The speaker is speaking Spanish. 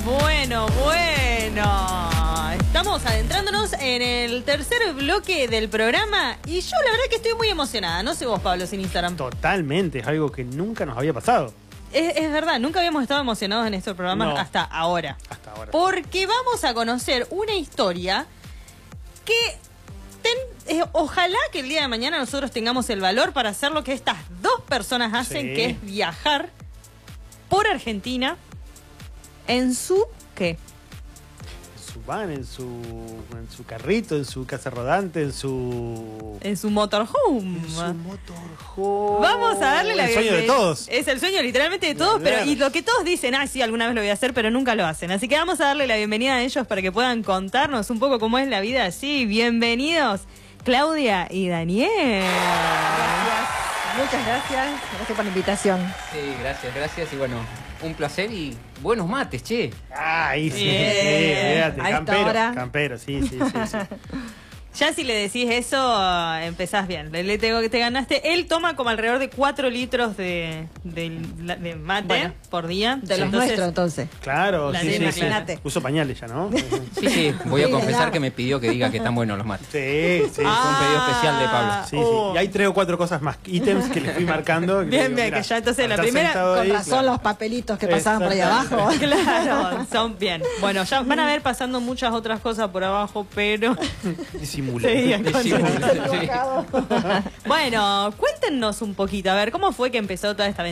Bueno. Estamos adentrándonos en el tercer bloque del programa y yo la verdad que estoy muy emocionada. No sé vos, Pablo, sin Instagram. Totalmente, es algo que nunca nos había pasado. Es verdad, nunca habíamos estado emocionados en estos programas hasta ahora. Hasta ahora. Porque vamos a conocer una historia que ojalá que el día de mañana nosotros tengamos el valor para hacer lo que estas dos personas hacen, Sí. que es viajar por Argentina en su ¿qué? En su van, en su carrito, en su casa rodante, en su motorhome. motorhome. Vamos a darle la El sueño de bienvenida. todos. Es el sueño literalmente de todos, pero y lo que todos dicen, sí, alguna vez lo voy a hacer, pero nunca lo hacen. Así que vamos a darle la bienvenida a ellos para que puedan contarnos un poco cómo es la vida así. Bienvenidos, Claudia y Daniel. Gracias, muchas gracias. Gracias por la invitación. Sí, gracias. Y bueno, un placer y buenos mates, che. Ahí sí, Bien. fíjate, A esta campero, hora. campero, sí. Ya si le decís eso, empezás bien. Te ganaste. Él toma como alrededor de 4 litros de mate Bueno, por día. De los nuestros, entonces. Claro, La sí. imagínate. Uso pañales ya, ¿no? Sí, voy a Sí, confesar claro. que me pidió que diga que están buenos los mates. Sí. Fue un pedido especial de Pablo. Sí. Y hay 3 o 4 cosas más, ítems que le fui marcando. Que Bien, digo, que ya entonces la estar primera, sentado Con ahí, razón claro. los papelitos que pasaban por ahí abajo. Claro, son bien. Bueno, ya van a ver pasando muchas otras cosas por abajo, pero... Disimula. Sí, Sí. bueno, cuéntenos un poquito, a ver, ¿cómo fue que empezó toda esta aventura?